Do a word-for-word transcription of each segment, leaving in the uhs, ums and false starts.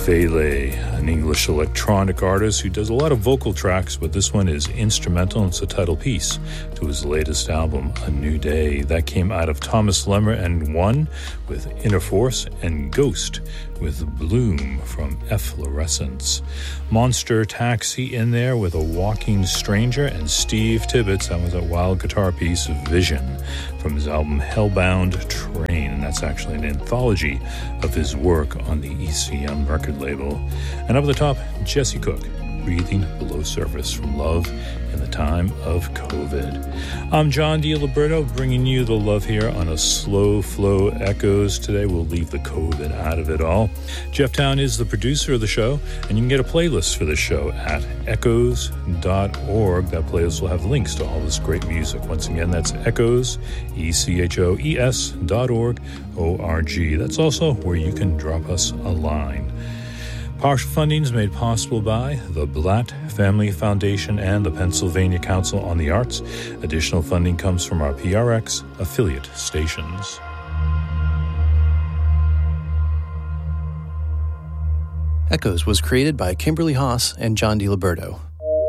Fele, an English electronic artist who does a lot of vocal tracks, but this one is instrumental and it's a title piece to his latest album, A New Day. That came out of Thomas Lemmer and One with Inner Force, and Ghost with Bloom from Efflorescence. Monster Taxi in there with A Walking Stranger, and Steve Tibbetts, that was a wild guitar piece, Vision, from his album Hellbound Train, and that's actually an anthology of his work on the E C M record label. And up at the top, Jesse Cook, Breathing Below Surface, from Love in the Time of COVID. I'm John DiLiberto, bringing you the love here on a Slow Flow Echoes. Today we'll leave the COVID out of it all. Jeff Town is the producer of the show, and you can get a playlist for the show at echoes dot org. That playlist will have links to all this great music. Once again, that's Echoes, E C H O E S dot org, O R G. That's also where you can drop us a line. Partial funding is made possible by the Blatt Family Foundation and the Pennsylvania Council on the Arts. Additional funding comes from our P R X affiliate stations. Echoes was created by Kimberly Haas and John DiLiberto.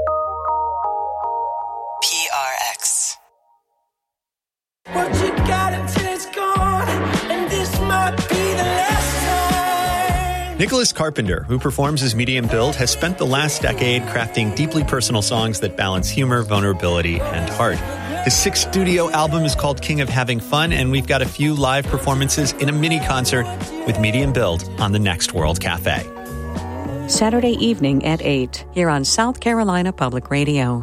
P R X. What you got until it's gone, and this might be the last time. Nicholas Carpenter, who performs as Medium Build, has spent the last decade crafting deeply personal songs that balance humor, vulnerability, and heart. His sixth studio album is called King of Having Fun, and we've got a few live performances in a mini concert with Medium Build on the Next World Cafe. Saturday evening at eight, here on South Carolina Public Radio.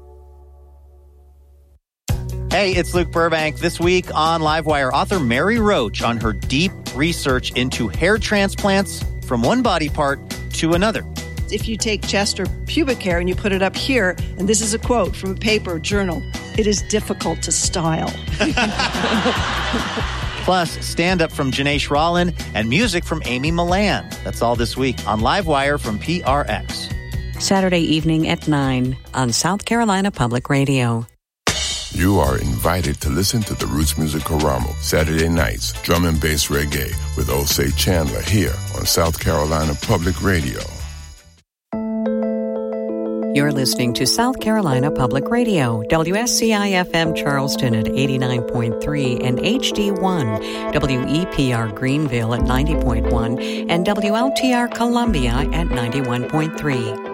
Hey, it's Luke Burbank. This week on Livewire, author Mary Roach on her deep research into hair transplants from one body part to another. If you take chest or pubic hair and you put it up here, and this is a quote from a paper journal, it is difficult to style. Plus, stand-up from Janae Rollin and music from Amy Milan. That's all this week on Livewire from P R X. Saturday evening at nine on South Carolina Public Radio. You are invited to listen to the Roots Music Karamo Saturday nights, drum and bass reggae with Osei Chandler here on South Carolina Public Radio. You're listening to South Carolina Public Radio, W S C I F M Charleston at eighty-nine point three and H D one, W E P R Greenville at ninety point one, and W L T R Columbia at ninety-one point three.